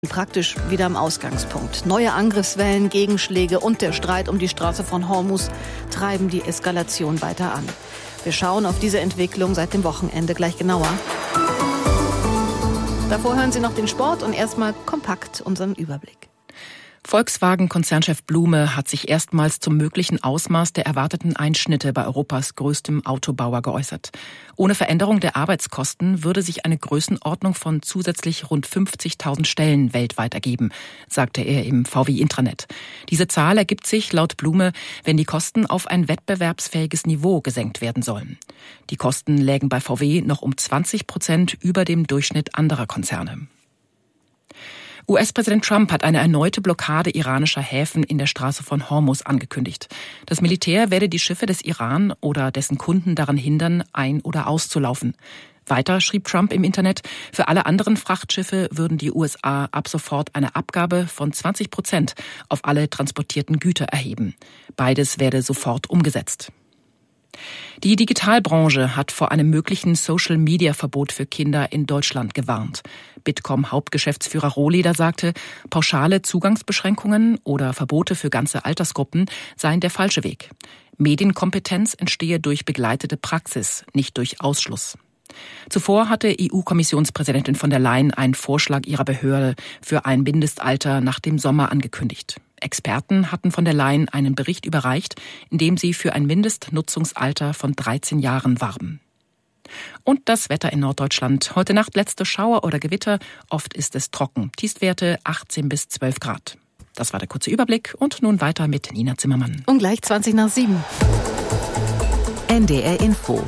Praktisch wieder am Ausgangspunkt. Neue Angriffswellen, Gegenschläge und der Streit um die Straße von Hormuz treiben die Eskalation weiter an. Wir schauen auf diese Entwicklung seit dem Wochenende gleich genauer. Davor hören Sie noch den Sport und erstmal kompakt unseren Überblick. Volkswagen-Konzernchef Blume hat sich erstmals zum möglichen Ausmaß der erwarteten Einschnitte bei Europas größtem Autobauer geäußert. Ohne Veränderung der Arbeitskosten würde sich eine Größenordnung von zusätzlich rund 50.000 Stellen weltweit ergeben, sagte er im VW-Intranet. Diese Zahl ergibt sich laut Blume, wenn die Kosten auf ein wettbewerbsfähiges Niveau gesenkt werden sollen. Die Kosten lägen bei VW noch um 20% über dem Durchschnitt anderer Konzerne. US-Präsident Trump hat eine erneute Blockade iranischer Häfen in der Straße von Hormuz angekündigt. Das Militär werde die Schiffe des Iran oder dessen Kunden daran hindern, ein- oder auszulaufen. Weiter schrieb Trump im Internet, für alle anderen Frachtschiffe würden die USA ab sofort eine Abgabe von 20% auf alle transportierten Güter erheben. Beides werde sofort umgesetzt. Die Digitalbranche hat vor einem möglichen Social-Media-Verbot für Kinder in Deutschland gewarnt. Bitkom-Hauptgeschäftsführer Rohleder sagte, pauschale Zugangsbeschränkungen oder Verbote für ganze Altersgruppen seien der falsche Weg. Medienkompetenz entstehe durch begleitete Praxis, nicht durch Ausschluss. Zuvor hatte EU-Kommissionspräsidentin von der Leyen einen Vorschlag ihrer Behörde für ein Mindestalter nach dem Sommer angekündigt. Experten hatten von der Leyen einen Bericht überreicht, in dem sie für ein Mindestnutzungsalter von 13 Jahren warben. Und das Wetter in Norddeutschland. Heute Nacht letzte Schauer oder Gewitter. Oft ist es trocken. Tiefstwerte 18 bis 12 Grad. Das war der kurze Überblick. Und nun weiter mit Nina Zimmermann. Und gleich 7:20. NDR Info.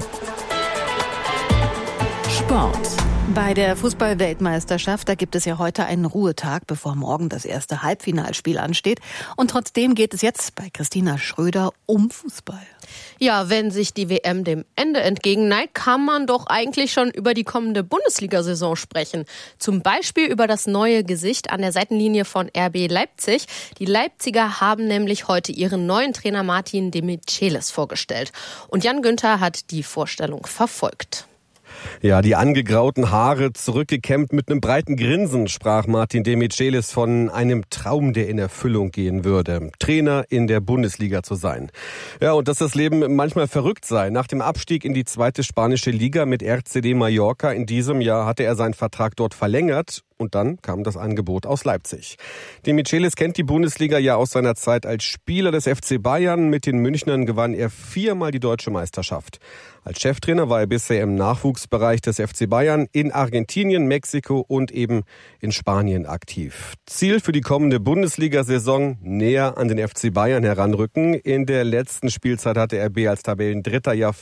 Sport. Bei der Fußball-Weltmeisterschaft, da gibt es ja heute einen Ruhetag, bevor morgen das erste Halbfinalspiel ansteht. Und trotzdem geht es jetzt bei Christina Schröder um Fußball. Ja, wenn sich die WM dem Ende entgegenneigt, kann man doch eigentlich schon über die kommende Bundesliga-Saison sprechen. Zum Beispiel über das neue Gesicht an der Seitenlinie von RB Leipzig. Die Leipziger haben nämlich heute ihren neuen Trainer Martin Demichelis vorgestellt. Und Jan Günther hat die Vorstellung verfolgt. Ja, die angegrauten Haare zurückgekämmt mit einem breiten Grinsen sprach Martin Demichelis von einem Traum, der in Erfüllung gehen würde, Trainer in der Bundesliga zu sein. Ja, und dass das Leben manchmal verrückt sei. Nach dem Abstieg in die zweite spanische Liga mit RCD Mallorca in diesem Jahr hatte er seinen Vertrag dort verlängert. Und dann kam das Angebot aus Leipzig. Demichelis kennt die Bundesliga ja aus seiner Zeit als Spieler des FC Bayern. Mit den Münchnern gewann er 4-mal die deutsche Meisterschaft. Als Cheftrainer war er bisher im Nachwuchsbereich des FC Bayern in Argentinien, Mexiko und eben in Spanien aktiv. Ziel für die kommende Bundesliga-Saison: näher an den FC Bayern heranrücken. In der letzten Spielzeit hatte RB als Tabellendritter ja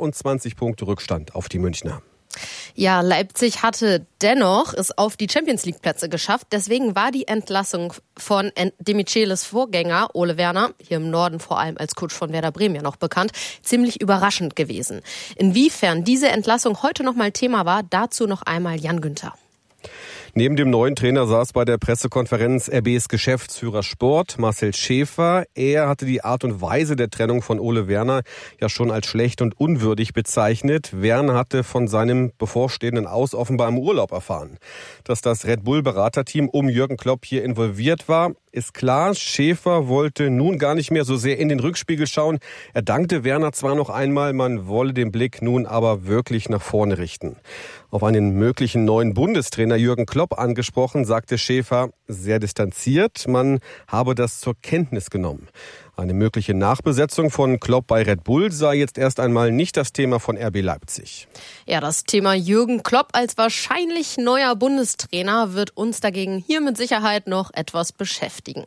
24 Punkte Rückstand auf die Münchner. Ja, Leipzig hatte dennoch es auf die Champions-League-Plätze geschafft. Deswegen war die Entlassung von Demichelis Vorgänger Ole Werner, hier im Norden vor allem als Coach von Werder Bremen ja noch bekannt, ziemlich überraschend gewesen. Inwiefern diese Entlassung heute noch mal Thema war, dazu noch einmal Jan Günther. Neben dem neuen Trainer saß bei der Pressekonferenz RBs Geschäftsführer Sport, Marcel Schäfer. Er hatte die Art und Weise der Trennung von Ole Werner ja schon als schlecht und unwürdig bezeichnet. Werner hatte von seinem bevorstehenden Aus offenbar im Urlaub erfahren. Dass das Red Bull-Beraterteam um Jürgen Klopp hier involviert war, ist klar. Schäfer wollte nun gar nicht mehr so sehr in den Rückspiegel schauen. Er dankte Werner zwar noch einmal, man wolle den Blick nun aber wirklich nach vorne richten. Auf einen möglichen neuen Bundestrainer Jürgen Klopp angesprochen, sagte Schäfer sehr distanziert, man habe das zur Kenntnis genommen. Eine mögliche Nachbesetzung von Klopp bei Red Bull sei jetzt erst einmal nicht das Thema von RB Leipzig. Ja, das Thema Jürgen Klopp als wahrscheinlich neuer Bundestrainer wird uns dagegen hier mit Sicherheit noch etwas beschäftigen.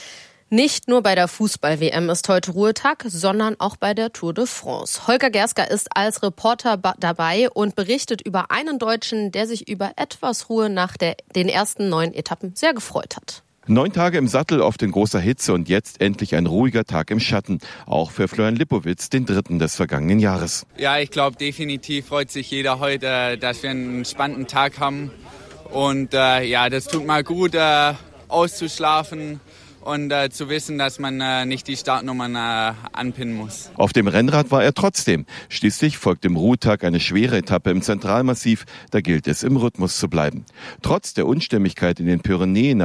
Nicht nur bei der Fußball-WM ist heute Ruhetag, sondern auch bei der Tour de France. Holger Gersker ist als Reporter dabei und berichtet über einen Deutschen, der sich über etwas Ruhe nach den ersten 9 Etappen sehr gefreut hat. 9 Tage im Sattel auf in großer Hitze und jetzt endlich ein ruhiger Tag im Schatten. Auch für Florian Lipowitz, den dritten des vergangenen Jahres. Ja, ich glaube, definitiv freut sich jeder heute, dass wir einen spannenden Tag haben. Und ja, das tut mal gut, auszuschlafen und zu wissen, dass man nicht die Startnummern anpinnen muss. Auf dem Rennrad war er trotzdem. Schließlich folgt im Ruhetag eine schwere Etappe im Zentralmassiv. Da gilt es, im Rhythmus zu bleiben. Trotz der Unstimmigkeit in den Pyrenäen